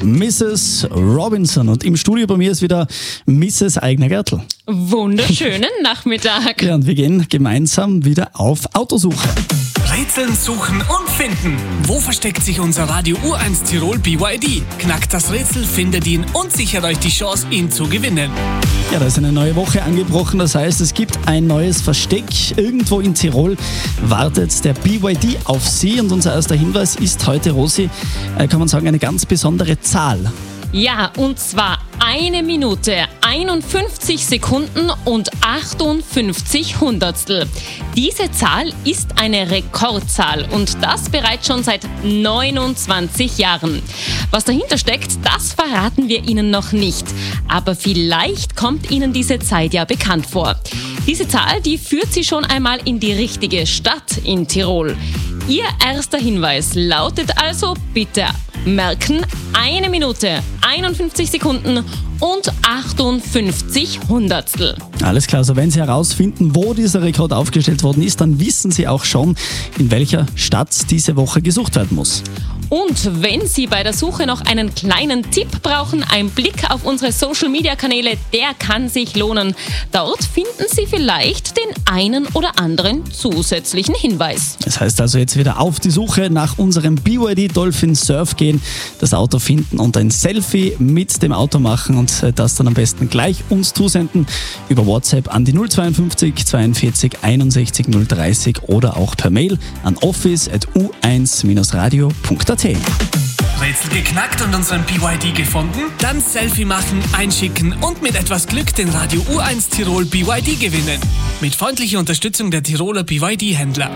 Mrs. Robinson. Und im Studio bei mir ist wieder Mrs. Eigner-Gertl. Wunderschönen Nachmittag. Ja, und wir gehen gemeinsam wieder auf Autosuche. Rätseln, suchen und finden. Wo versteckt sich unser Radio U1 Tirol BYD? Knackt das Rätsel, findet ihn und sichert euch die Chance, ihn zu gewinnen. Ja, da ist eine neue Woche angebrochen. Das heißt, es gibt ein neues Versteck. Irgendwo in Tirol wartet der BYD auf Sie. Und unser erster Hinweis ist heute, Rosi, kann man sagen, eine ganz besondere Zahl. Ja, und zwar 1 Minute, 51 Sekunden und 58 Hundertstel. Diese Zahl ist eine Rekordzahl und das bereits schon seit 29 Jahren. Was dahinter steckt, das verraten wir Ihnen noch nicht. Aber vielleicht kommt Ihnen diese Zeit ja bekannt vor. Diese Zahl, die führt Sie schon einmal in die richtige Stadt in Tirol. Ihr erster Hinweis lautet also bitte merken: 1 Minute, 51 Sekunden und 58 Hundertstel. Alles klar, also wenn Sie herausfinden, wo dieser Rekord aufgestellt worden ist, dann wissen Sie auch schon, in welcher Stadt diese Woche gesucht werden muss. Und wenn Sie bei der Suche noch einen kleinen Tipp brauchen, ein Blick auf unsere Social-Media-Kanäle, der kann sich lohnen. Dort finden Sie vielleicht den einen oder anderen zusätzlichen Hinweis. Das heißt also jetzt wieder auf die Suche nach unserem BYD Dolphin Surf gehen, das Auto finden und ein Selfie mit dem Auto machen und das dann am besten gleich uns zusenden über WhatsApp an die 052 42 61 030 oder auch per Mail an office@u1-radio.at. Rätsel geknackt und unseren BYD gefunden? Dann Selfie machen, einschicken und mit etwas Glück den Radio U1 Tirol BYD gewinnen. Mit freundlicher Unterstützung der Tiroler BYD-Händler.